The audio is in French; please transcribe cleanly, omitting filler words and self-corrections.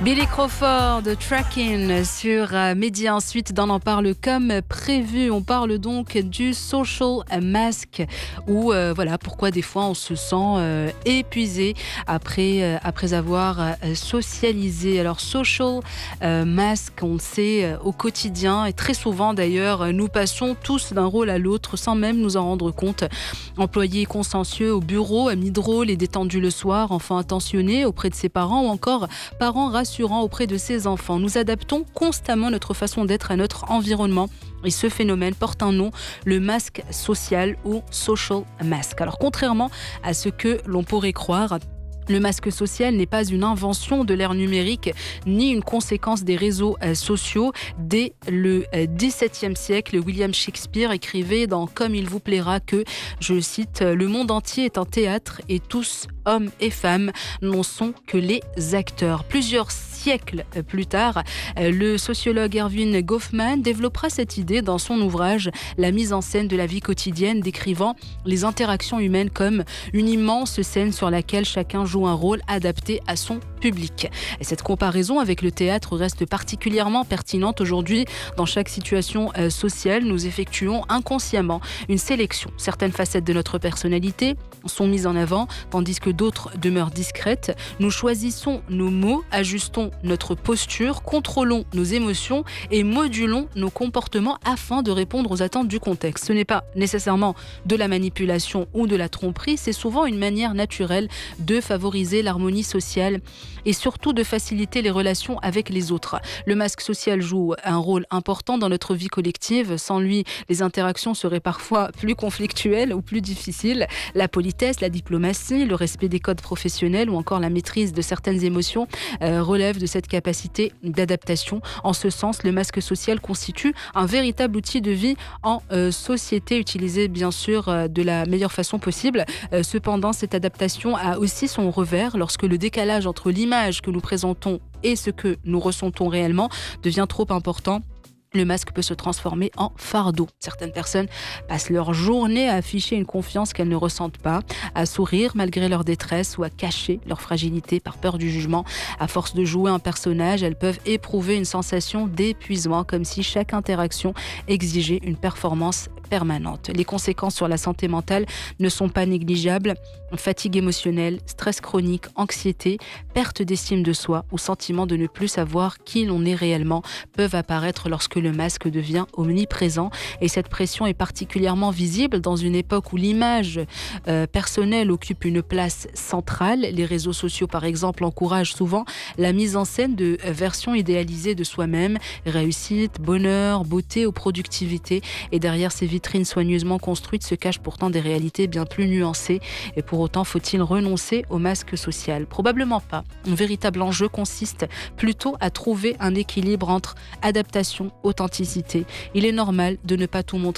Billy Crawford, Tracking sur Média. Ensuite, dans On en parle comme prévu. On parle donc du social mask où voilà pourquoi des fois on se sent épuisé après avoir socialisé. Alors social mask, on le sait au quotidien et très souvent d'ailleurs, nous passons tous d'un rôle à l'autre sans même nous en rendre compte. Employé consciencieux au bureau, ami drôle et détendu le soir, enfant attentionné auprès de ses parents ou encore parents rassurant auprès de ses enfants. Nous adaptons constamment notre façon d'être à notre environnement. Et ce phénomène porte un nom, le masque social ou social mask. Alors contrairement à ce que l'on pourrait croire, le masque social n'est pas une invention de l'ère numérique ni une conséquence des réseaux sociaux. Dès le XVIIe siècle, William Shakespeare écrivait dans Comme il vous plaira que, je cite, « Le monde entier est un théâtre et tous, hommes et femmes, n'en sont que les acteurs ». Plusieurs siècles plus tard, le sociologue Erving Goffman développera cette idée dans son ouvrage « La mise en scène de la vie quotidienne », décrivant les interactions humaines comme une immense scène sur laquelle chacun joue un rôle adapté à son public. Et cette comparaison avec le théâtre reste particulièrement pertinente aujourd'hui. Dans chaque situation sociale, nous effectuons inconsciemment une sélection. Certaines facettes de notre personnalité sont mises en avant, tandis que d'autres demeurent discrètes. Nous choisissons nos mots, ajustons notre posture, contrôlons nos émotions et modulons nos comportements afin de répondre aux attentes du contexte. Ce n'est pas nécessairement de la manipulation ou de la tromperie, c'est souvent une manière naturelle de favoriser l'harmonie sociale et surtout de faciliter les relations avec les autres. Le masque social joue un rôle important dans notre vie collective. Sans lui, les interactions seraient parfois plus conflictuelles ou plus difficiles. La politesse, la diplomatie, le respect des codes professionnels ou encore la maîtrise de certaines émotions relèvent de cette capacité d'adaptation. En ce sens, le masque social constitue un véritable outil de vie en société, utilisé bien sûr de la meilleure façon possible. Cependant, cette adaptation a aussi son revers lorsque le décalage entre l'image que nous présentons et ce que nous ressentons réellement devient trop important. Le masque peut se transformer en fardeau. Certaines personnes passent leur journée à afficher une confiance qu'elles ne ressentent pas, à sourire malgré leur détresse ou à cacher leur fragilité par peur du jugement. À force de jouer un personnage, elles peuvent éprouver une sensation d'épuisement, comme si chaque interaction exigeait une performance permanente. Les conséquences sur la santé mentale ne sont pas négligeables. Fatigue émotionnelle, stress chronique, anxiété, perte d'estime de soi ou sentiment de ne plus savoir qui l'on est réellement peuvent apparaître lorsque le masque devient omniprésent. Et cette pression est particulièrement visible dans une époque où l'image personnelle occupe une place centrale. Les réseaux sociaux, par exemple, encouragent souvent la mise en scène de versions idéalisées de soi-même, réussite, bonheur, beauté ou productivité. Et derrière ces vitrines soigneusement construites se cachent pourtant des réalités bien plus nuancées. Et pour autant, faut-il renoncer au masque social ? Probablement pas. Un véritable enjeu consiste plutôt à trouver un équilibre entre adaptation, authenticité. Il est normal de ne pas tout montrer